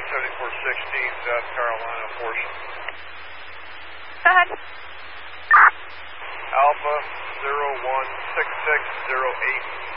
7416 South Carolina portion. Go ahead. Alpha 016608.